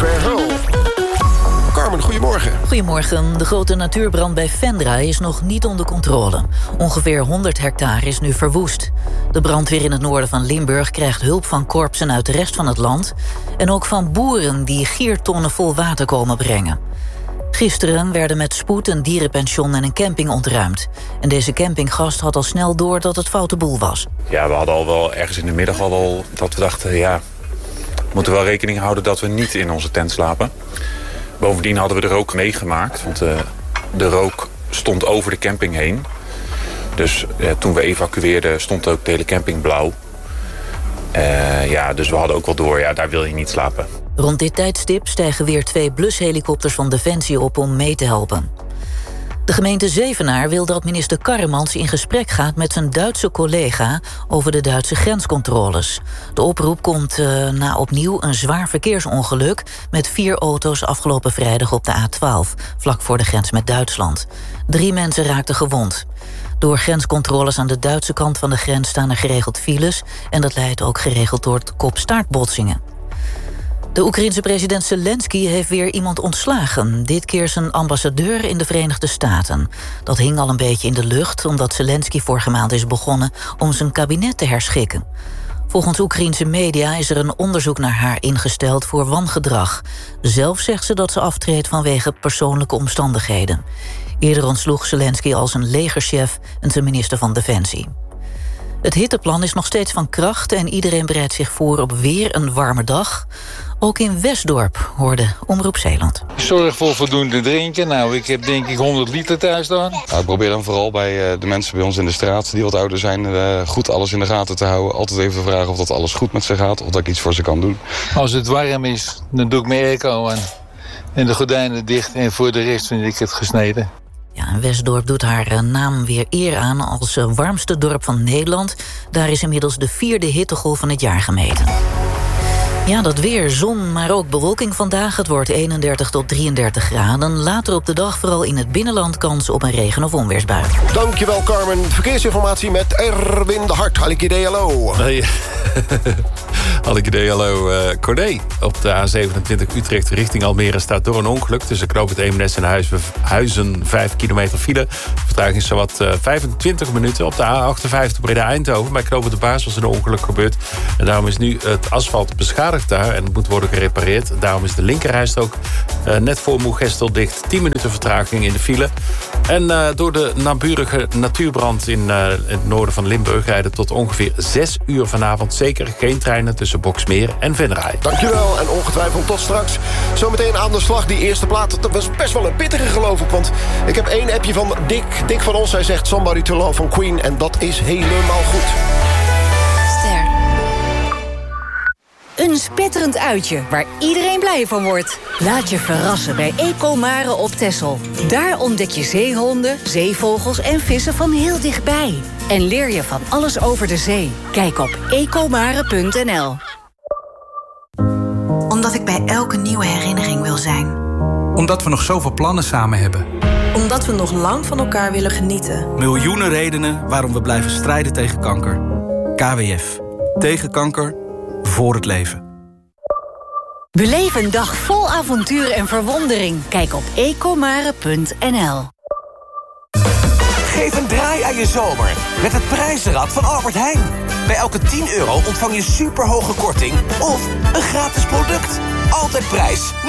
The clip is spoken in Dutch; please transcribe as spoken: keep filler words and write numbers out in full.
Verheul. Carmen, goedemorgen. Goedemorgen. De grote natuurbrand bij Vendra is nog niet onder controle. Ongeveer honderd hectare is nu verwoest. De brandweer in het noorden van Limburg krijgt hulp van korpsen uit de rest van het land. En ook van boeren die giertonnen vol water komen brengen. Gisteren werden met spoed een dierenpension en een camping ontruimd. En deze campinggast had al snel door dat het foute boel was. Ja, we hadden al wel ergens in de middag al wel dat we dachten, ja, we moeten wel rekening houden dat we niet in onze tent slapen. Bovendien hadden we de rook meegemaakt, want uh, de rook stond over de camping heen. Dus uh, toen we evacueerden stond ook de hele camping blauw. Uh, ja, dus we hadden ook wel door, ja, daar wil je niet slapen. Rond dit tijdstip stijgen weer twee blushelikopters van Defensie op om mee te helpen. De gemeente Zevenaar wil dat minister Karremans in gesprek gaat met zijn Duitse collega over de Duitse grenscontroles. De oproep komt uh, na opnieuw een zwaar verkeersongeluk met vier auto's afgelopen vrijdag op de A twaalf, vlak voor de grens met Duitsland. Drie mensen raakten gewond. Door grenscontroles aan de Duitse kant van de grens staan er geregeld files en dat leidt ook geregeld tot kop-staartbotsingen. De Oekraïense president Zelensky heeft weer iemand ontslagen. Dit keer zijn ambassadeur in de Verenigde Staten. Dat hing al een beetje in de lucht, omdat Zelensky vorige maand is begonnen om zijn kabinet te herschikken. Volgens Oekraïense media is er een onderzoek naar haar ingesteld voor wangedrag. Zelf zegt ze dat ze aftreedt vanwege persoonlijke omstandigheden. Eerder ontsloeg Zelensky als een legerchef en zijn minister van Defensie. Het hitteplan is nog steeds van kracht en iedereen bereidt zich voor op weer een warme dag. Ook in Westdorp, hoorde Omroep Zeeland. Zorg voor voldoende drinken. Nou, ik heb denk ik honderd liter thuis staan. Nou, ik probeer dan vooral bij uh, de mensen bij ons in de straat die wat ouder zijn, uh, goed alles in de gaten te houden. Altijd even vragen of dat alles goed met ze gaat, of dat ik iets voor ze kan doen. Als het warm is, dan doe ik mijn airco aan. En de gordijnen dicht en voor de rest vind ik het gesneden. Ja, en Westdorp doet haar naam weer eer aan als warmste dorp van Nederland. Daar is inmiddels de vierde hittegolf van het jaar gemeten. Ja, dat weer, zon, maar ook bewolking vandaag. Het wordt eenendertig tot drieëndertig graden. Later op de dag vooral in het binnenland kans op een regen- of onweersbui. Dankjewel, Carmen. Verkeersinformatie met Erwin de Hart. Halikidee, hallo. Hey. Halikidee, hallo. Uh, Corné. Op de A zevenentwintig Utrecht richting Almere staat door een ongeluk. Tussen Knoop het Eemnes en Huizen, Huizen vijf kilometer file. Vertraging is zowat uh, vijfentwintig minuten. Op de A achtenvijftig Breda-Eindhoven. Bij Knoop het de Baars was een ongeluk gebeurd. En daarom is nu het asfalt beschadigd daar en het moet worden gerepareerd. Daarom is de linkerrijstrook uh, net voor Moegestel dicht. tien minuten vertraging in de file. En uh, door de naburige natuurbrand in, uh, in het noorden van Limburg rijden tot ongeveer zes uur vanavond zeker geen treinen tussen Boksmeer en Venray. Dankjewel en ongetwijfeld tot straks. Zometeen aan de slag, die eerste plaat. Dat was best wel een pittige, geloof ik. Want ik heb één appje van Dick. Dick van ons, hij zegt Somebody to Love van Queen. En dat is helemaal goed. Een spetterend uitje waar iedereen blij van wordt. Laat je verrassen bij Ecomare op Texel. Daar ontdek je zeehonden, zeevogels en vissen van heel dichtbij. En leer je van alles over de zee. Kijk op ecomare punt n l. Omdat ik bij elke nieuwe herinnering wil zijn. Omdat we nog zoveel plannen samen hebben. Omdat we nog lang van elkaar willen genieten. Miljoenen redenen waarom we blijven strijden tegen kanker. K W F. Tegen kanker. Voor het leven. Beleef een dag vol avontuur en verwondering. Kijk op ecomare punt n l. Geef een draai aan je zomer met het prijzenrad van Albert Heijn. Bij elke tien euro ontvang je superhoge korting of een gratis product. Altijd prijs.